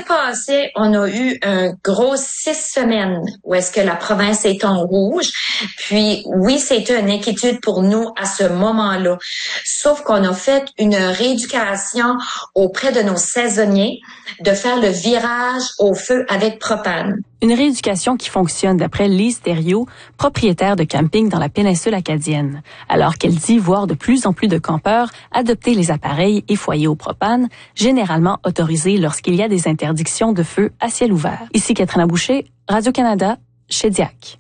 passé, on a eu un gros 6 semaines où est-ce que la province est en rouge. Puis oui, c'était une inquiétude pour nous à ce moment-là. Sauf qu'on a fait une rééducation auprès de nos saisonniers de faire le virage au feu avec propane. Une rééducation qui fonctionne d'après Lise Thériault, propriétaire de camping dans la péninsule acadienne, alors qu'elle dit voir de plus en plus de campeurs adopter les appareils et foyers au propane, généralement autorisés lorsqu'il y a des interdictions de feu à ciel ouvert. Ici Catherine Boucher, Radio-Canada, Shediac.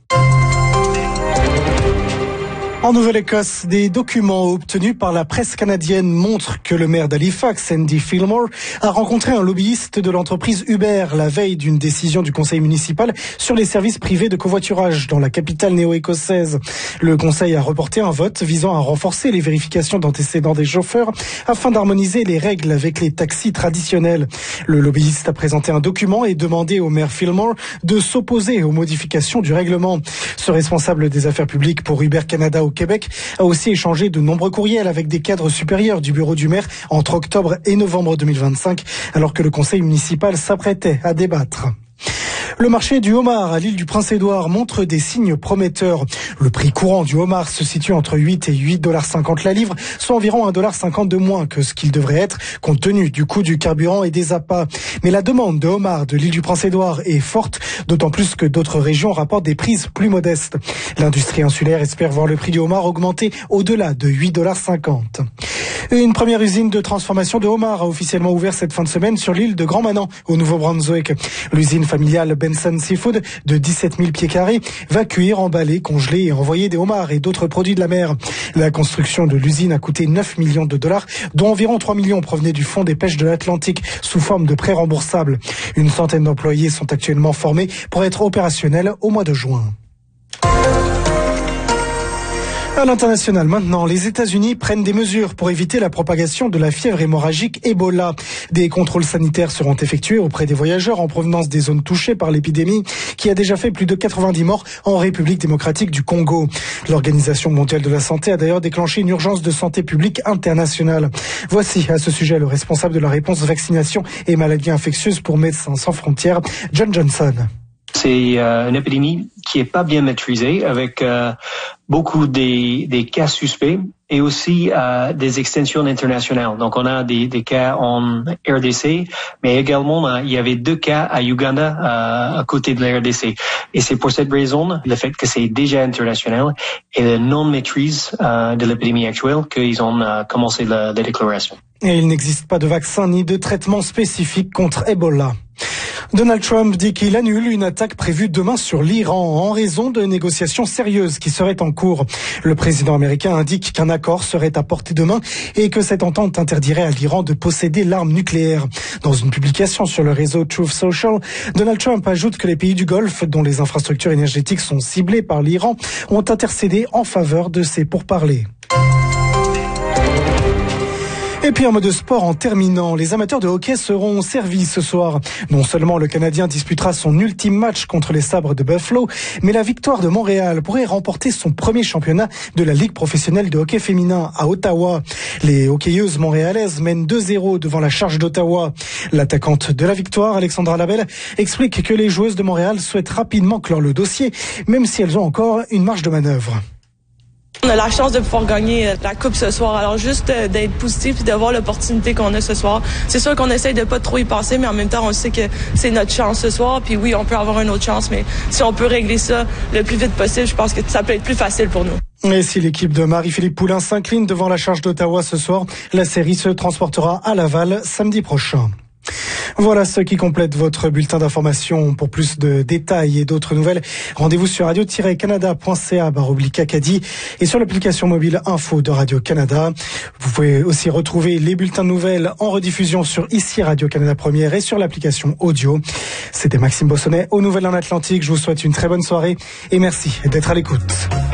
En Nouvelle-Écosse, des documents obtenus par la presse canadienne montrent que le maire d'Halifax, Andy Fillmore, a rencontré un lobbyiste de l'entreprise Uber la veille d'une décision du conseil municipal sur les services privés de covoiturage dans la capitale néo-écossaise. Le conseil a reporté un vote visant à renforcer les vérifications d'antécédents des chauffeurs afin d'harmoniser les règles avec les taxis traditionnels. Le lobbyiste a présenté un document et demandé au maire Fillmore de s'opposer aux modifications du règlement. Ce responsable des affaires publiques pour Uber Canada au Québec a aussi échangé de nombreux courriels avec des cadres supérieurs du bureau du maire entre octobre et novembre 2025, alors que le conseil municipal s'apprêtait à débattre. Le marché du homard à l'île du Prince-Édouard montre des signes prometteurs. Le prix courant du homard se situe entre 8 et 8,50 $ la livre, soit environ 1,50 $ de moins que ce qu'il devrait être, compte tenu du coût du carburant et des appâts. Mais la demande de homard de l'île du Prince-Édouard est forte, d'autant plus que d'autres régions rapportent des prix plus modestes. L'industrie insulaire espère voir le prix du homard augmenter au-delà de 8,50 $. Une première usine de transformation de homard a officiellement ouvert cette fin de semaine sur l'île de Grand-Manan, au Nouveau-Brunswick. L'usine familiale Benson Seafood, de 17 000 pieds carrés, va cuire, emballer, congeler et envoyer des homards et d'autres produits de la mer. La construction de l'usine a coûté 9 millions $, dont environ 3 millions provenaient du Fonds des pêches de l'Atlantique, sous forme de prêts remboursables. Une centaine d'employés sont actuellement formés pour être opérationnels au mois de juin. À l'international maintenant, les États-Unis prennent des mesures pour éviter la propagation de la fièvre hémorragique Ebola. Des contrôles sanitaires seront effectués auprès des voyageurs en provenance des zones touchées par l'épidémie, qui a déjà fait plus de 90 morts en République démocratique du Congo. L'Organisation mondiale de la santé a d'ailleurs déclenché une urgence de santé publique internationale. Voici à ce sujet le responsable de la réponse vaccination et maladies infectieuses pour Médecins sans frontières, John Johnson. C'est une épidémie qui est pas bien maîtrisée, avec beaucoup des cas suspects et aussi des extensions internationales. Donc on a des cas en RDC, mais également il y avait 2 cas à Uganda à côté de la RDC. Et c'est pour cette raison, le fait que c'est déjà international et la non-maîtrise de l'épidémie actuelle, qu'ils ont commencé la déclaration. Et il n'existe pas de vaccin ni de traitement spécifique contre Ebola. Donald Trump dit qu'il annule une attaque prévue demain sur l'Iran en raison de négociations sérieuses qui seraient en cours. Le président américain indique qu'un accord serait à portée de main et que cette entente interdirait à l'Iran de posséder l'arme nucléaire. Dans une publication sur le réseau Truth Social, Donald Trump ajoute que les pays du Golfe, dont les infrastructures énergétiques sont ciblées par l'Iran, ont intercédé en faveur de ces pourparlers. Et puis en mode sport, en terminant, les amateurs de hockey seront servis ce soir. Non seulement le Canadien disputera son ultime match contre les Sabres de Buffalo, mais la Victoire de Montréal pourrait remporter son premier championnat de la Ligue professionnelle de hockey féminin à Ottawa. Les hockeyeuses montréalaises mènent 2-0 devant la Charge d'Ottawa. L'attaquante de la Victoire, Alexandra Labelle, explique que les joueuses de Montréal souhaitent rapidement clore le dossier, même si elles ont encore une marge de manœuvre. On a la chance de pouvoir gagner la coupe ce soir. Alors juste d'être positif et de voir l'opportunité qu'on a ce soir. C'est sûr qu'on essaye de pas trop y penser, mais en même temps, on sait que c'est notre chance ce soir. Puis oui, on peut avoir une autre chance, mais si on peut régler ça le plus vite possible, je pense que ça peut être plus facile pour nous. Et si l'équipe de Marie-Philippe Poulin s'incline devant la Charge d'Ottawa ce soir, la série se transportera à Laval samedi prochain. Voilà ce qui complète votre bulletin d'information. Pour plus de détails et d'autres nouvelles, rendez-vous sur radio-canada.ca/Acadie et sur l'application mobile Info de Radio-Canada. Vous pouvez aussi retrouver les bulletins de nouvelles en rediffusion sur ici Radio-Canada Première et sur l'application audio. C'était Maxime Bossonnet aux Nouvelles en Atlantique. Je vous souhaite une très bonne soirée et merci d'être à l'écoute.